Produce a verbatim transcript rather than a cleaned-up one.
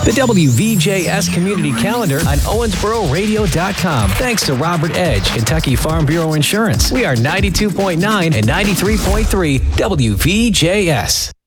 The W V J S Community Calendar on Owensboro Radio dot com. Thanks to Robert Edge, Kentucky Farm Bureau Insurance. We are ninety-two point nine and ninety-three point three W V J S.